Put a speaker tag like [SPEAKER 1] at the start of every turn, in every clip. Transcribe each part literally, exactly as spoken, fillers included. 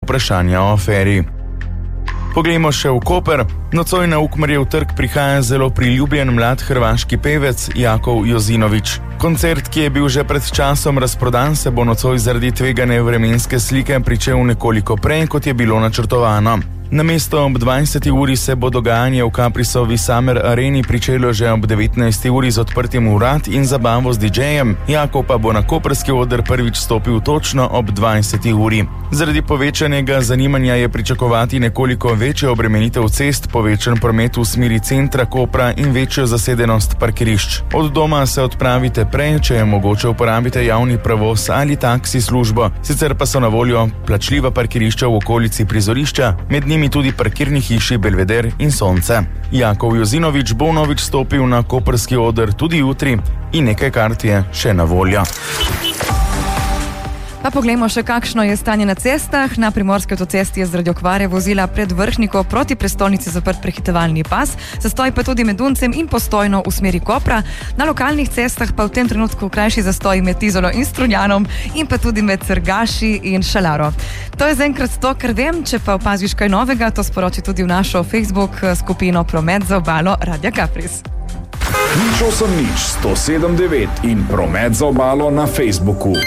[SPEAKER 1] vprašanja o aferi. Poglejmo še v Koper. Nocoj na Ukmarjev trg prihaja zelo priljubljen mlad hrvaški pevec Jakov Jozinović. Koncert, ki je bil že pred časom razprodan, se bo nocoj zaradi tvegane vremenske slike pričel nekoliko prej, kot je bilo načrtovano. Namesto ob dvajseti uri se bo dogajanje v Caprisovi Summer Areni pričelo že ob devetnajsti uri z odprtjem vrat in zabavo z didžejem, Jakov pa bo na koprski oder prvič stopil točno ob dvajseti uri. Zaradi povečanega zanimanja je pričakovati nekoliko večjo obremenitev cest, povečan promet v smeri centra Kopra in večjo zasedenost parkirišč. Od doma se odpravite prej, če je mogoče uporabite javni prevoz ali taksi službo, sicer pa so na voljo plačljiva parkirišča v okolici prizorišča, med njimi tudi parkirni hiši Belveder in Sonce. Jakov Jozinović bo novič stopil na koprski oder tudi jutri in nekaj kart je še na voljo.
[SPEAKER 2] Pa poglejmo še, kakšno je stanje na cestah. Na primorski avtocesti je zaradi okvare vozila pred Vrhniko proti prestolnici zaprt prehitevalni pas, zastoj pa tudi med Duncem in Postojno v smeri Kopra. Na lokalnih cestah pa v tem trenutku krajši zastoj med Izolo in Strunjanom in pa tudi med Cergaši in Šalaro. To je zaenkrat to, kar vem. Če pa opaziš kaj novega, to sporoči tudi v našo Facebook skupino Promet za obalo Radia Capris.
[SPEAKER 3] Nič osem nič sto sedem devet in Promet za obalo na Facebooku.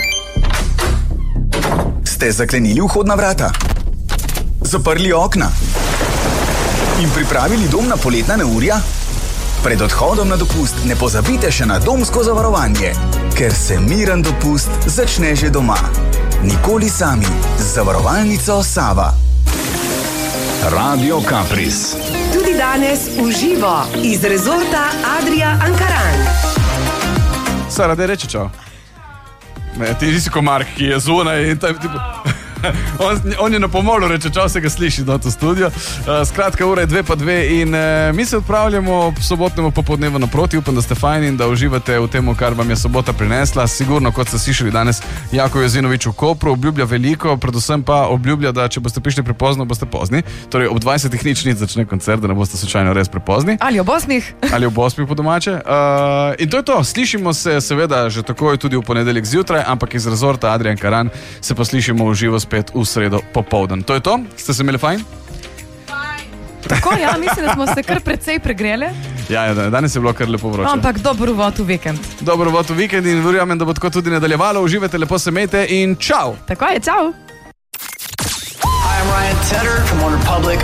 [SPEAKER 4] Ste zaklenili vhodna vrata? Zaprli okna? In pripravili dom na poletna neurja? Pred odhodom na dopust ne pozabite še na domsko zavarovanje, ker se miren dopust začne že doma. Nikoli sami z zavarovalnico Sava.
[SPEAKER 3] Radio Capris.
[SPEAKER 5] Tudi danes v živo iz rezorta Adria Ankaran.
[SPEAKER 6] Sara, daj reči čau. Ne, ti nisi komark, ki je zunaj in tam tipo... on, on je na pomolu, reče, čau, se ga sliši do to studio. Uh, skratka, ura je dve pa dve in uh, mi se odpravljamo sobotnemu popoldnevu naproti. Upam, da ste fajni in da uživate v tem, kar vam je sobota prinesla. Sigurno, kot ste slišali danes, Jakov Jozinović v Kopru obljublja veliko, predvsem pa obljublja, da če boste prišli prepozno, boste pozni. Torej, ob dvajsetih nič nič začne koncert, da ne boste slučajno res prepozni.
[SPEAKER 2] Ali ob osmih.
[SPEAKER 6] Ali ob osmih po domače. Uh, in to je to. Slišimo se seveda že takoj tudi v ponedeljek zjutraj, ampak iz rezorta Adria Ankaran se poslišimo v živo spet v sredo popoldan. To je to? Ste se imeli fajn?
[SPEAKER 2] Fajn. Tako, ja, mislim, da smo se kar precej pregreli.
[SPEAKER 6] Ja, ja, danes je bilo kar lepo vroče.
[SPEAKER 2] Ampak dober uvod v vikend.
[SPEAKER 6] Dober uvod v vikend in verjamem, da bo tako tudi nadaljevalo. Uživajte, lepo se imejte in čau!
[SPEAKER 2] Tako je, čau!
[SPEAKER 7] Hi, I'm Ryan Tedder from One Republic.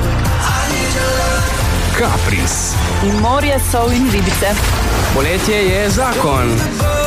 [SPEAKER 3] Capris.
[SPEAKER 8] In morje, sol in ribice.
[SPEAKER 7] Poletje je zakon.